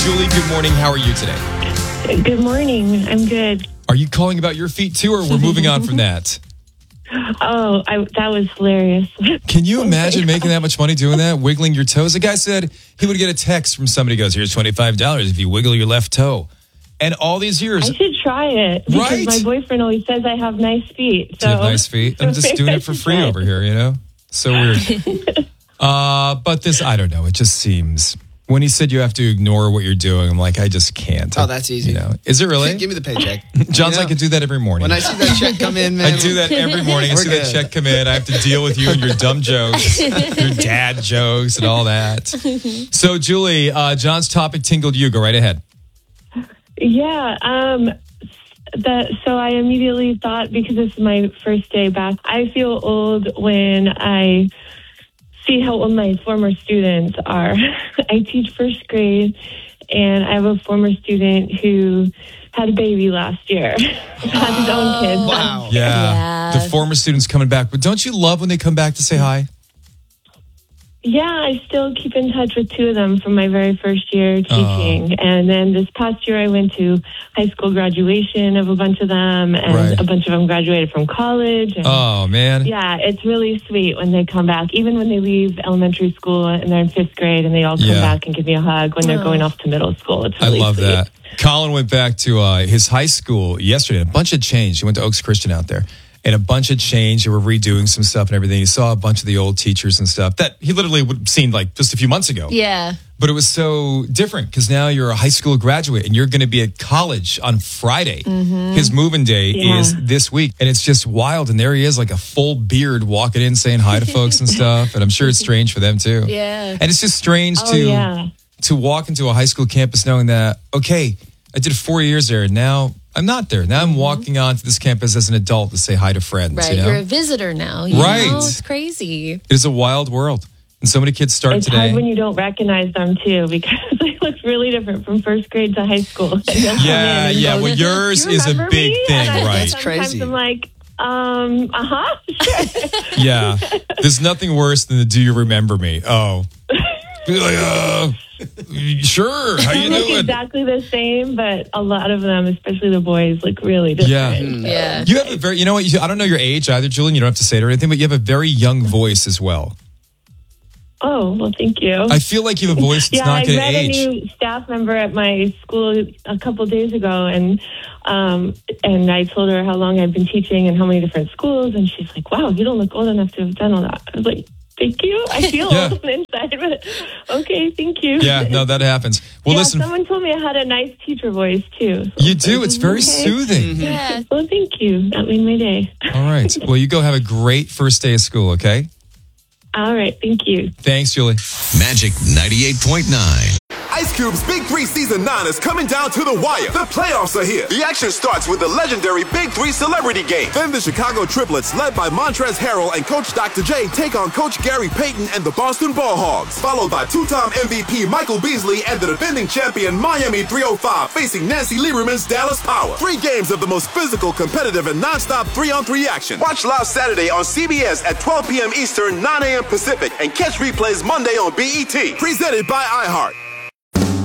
Julie, good morning. How are you today? Good morning. I'm good. Are you calling about your feet too, or we're moving on from that? Oh, that was hilarious. Can you imagine making that much money doing that, wiggling your toes? A guy said he would get a text from somebody who goes, here's $25 if you wiggle your left toe. And all these years... I should try it because Right? my boyfriend always says I have nice feet. Do you have nice feet? I'm just doing it for free over here, you know? So weird. But this, I don't know. It just seems... When he said you have to ignore what you're doing, I'm like, I just can't. Oh, that's easy. You know, is it really? Give me the paycheck. John's like, I do that every morning. When I see that check come in, man. I do that every morning. I see that check come in. I have to deal with you and your dumb jokes, your dad jokes and all that. So, Julie, John's topic tingled you. Go right ahead. Yeah. So I immediately thought, because this is my first day back, I feel old when I see how old my former students are. I teach first grade, and I have a former student who had a baby last year. Had his own kids. Wow. Yeah. The former students coming back. But don't you love when they come back to say hi? Yeah, I still keep in touch with two of them from my very first year teaching. And then this past year, I went to high school graduation of a bunch of them, and a bunch of them graduated from college. And oh, man. Yeah, it's really sweet when they come back, even when they leave elementary school and they're in fifth grade, and they all come back and give me a hug when they're going off to middle school. It's really I love sweet. that. Colin went back to his high school yesterday. A bunch had changed. He went to Oaks Christian out there. And a bunch had changed. They were redoing some stuff and everything. He saw a bunch of the old teachers and stuff that he literally would have seen like just a few months ago. Yeah. But it was so different because now you're a high school graduate and you're going to be at college on Friday. Mm-hmm. His moving day is this week. And it's just wild. And there he is, like a full beard, walking in saying hi to folks and stuff. And I'm sure it's strange for them too. Yeah. And it's just strange to walk into a high school campus knowing that, okay, I did 4 years there and now I'm not there. Now I'm walking onto this campus as an adult to say hi to friends. Right. You know? You're a visitor now. You Right. know? It's crazy. It is a wild world. And so many kids start It's today. hard when you don't recognize them, too, because they look really different from first grade to high school. Yeah. Well, yours is a big thing, right? That's crazy. I'm like, sure. Yeah. There's nothing worse than the do you remember me? Oh. Be like, sure. How you They look doing? exactly the same, but a lot of them, especially the boys, look really different. Yeah. You have a very, you know what? I don't know your age either, Julian. You don't have to say it or anything, but you have a very young voice as well. Oh, well, thank you. I feel like you have a voice that's not going to I met age. a new staff member at my school a couple days ago, and I told her how long I've been teaching and how many different schools, and she's like, wow, you don't look old enough to have done all that. I was like, thank you. I feel old on the inside, but okay, thank you. Yeah, no, that happens. Well, listen. Someone told me I had a nice teacher voice, too. So You do. It's very soothing. Yeah. Well, thank you. That made my day. All right. Well, you go have a great first day of school, okay? All right, thank you. Thanks, Julie. Magic 98.9. Ice Cube's Big 3 Season 9 is coming down to the wire. The playoffs are here. The action starts with the legendary Big 3 Celebrity Game. Then the Chicago Triplets, led by Montrezl Harrell and Coach Dr. J, take on Coach Gary Payton and the Boston Ball Hogs. Followed by two-time MVP Michael Beasley and the defending champion Miami 305 facing Nancy Lieberman's Dallas Power. 3 games of the most physical, competitive, and non-stop 3-on-3 action. Watch live Saturday on CBS at 12 p.m. Eastern, 9 a.m. Pacific, and catch replays Monday on BET. Presented by iHeart.